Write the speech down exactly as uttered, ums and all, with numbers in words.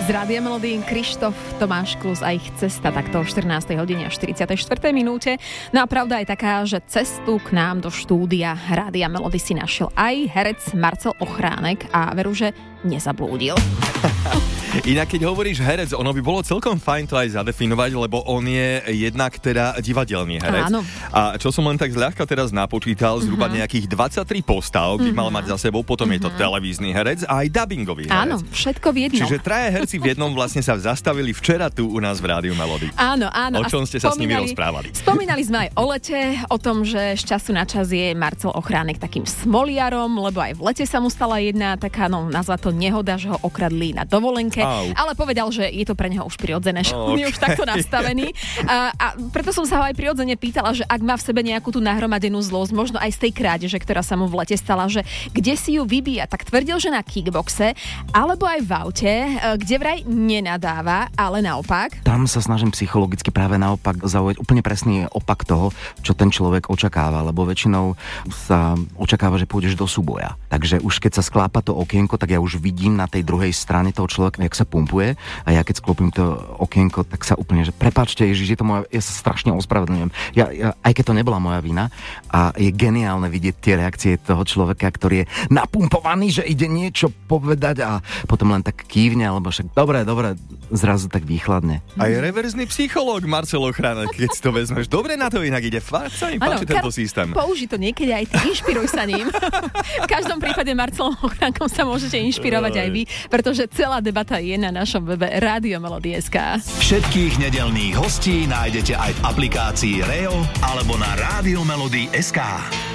Z Rádia Melody Krištof, Tomáš Klus a ich cesta takto o štrnástej hodine a štyridsiatej štvrtej minúte. No a pravda je taká, že cestu k nám do štúdia Rádia Melody si našiel aj herec Marcel Ochránek a veru, že nezablúdil. Inak keď hovoríš herec, ono by bolo celkom fajn to aj zadefinovať, lebo on je jednak teda divadelný herec. Áno. A čo som len tak zľahka teraz napočítal, zhruba uh-huh. nejakých dvadsaťtri postav by uh-huh. mal mať za sebou, potom uh-huh. je to televízny herec a aj dubbingový herec. Áno, všetko v jednom. Čiže traja herci v jednom vlastne sa zastavili včera tu u nás v Rádiu Melody. Áno, áno. O čom ste sa s nimi rozprávali? Spomínali sme aj o lete, o tom, že z času na čas je Marcel Ochránek takým smoliarom, lebo aj v lete sa mu stala jedna taká, no nazva to nehoda, že ho okradli na dovolenke, Au. ale povedal, že je to pre neho už prirodzené, že on je už takto nastavený. A, a preto som sa ho aj prirodzene pýtala, že ak má v sebe nejakú tú nahromadenú zlosť, možno aj z tej krádeže, ktorá sa mu v lete stala, že kde si ju vybíja, tak tvrdil, že na kickboxe, alebo aj v aute, kde vraj nenadáva, ale naopak. Tam sa snažím psychologicky práve naopak zaujať úplne presný opak toho, čo ten človek očakáva, lebo väčšinou sa očakáva, že pôjdeš do súboja. Takže už keď sa sklápa to okienko, tak ja už vidím na tej druhej strane toho človeka, jak sa pumpuje, a ja keď sklopím to okienko, tak sa úplne, že prepáčte, Ježiš, je to moja, ja sa strašne ospravedlňujem. Ja, ja, aj keď to nebola moja vina, a je geniálne vidieť tie reakcie toho človeka, ktorý je napumpovaný, že ide niečo povedať a potom len tak kývne, alebo však dobre, dobre, zrazu tak výchladne. Aj reverzný psychológ Marcel Ochránek, keď si to vezmeš. Dobre na to inak ide. Fakt sa mi páči tento systém. Použij to niekedy aj ty, inšpiruj sa ním. V každom prípade Marcelom Ochránkom sa môžete inšpirovať aj vy, pretože celá debata je na našom webe rádio melody bodka es ká. Všetkých nedeľných hostí nájdete aj v aplikácii Reo alebo na rádio melody bodka es ká.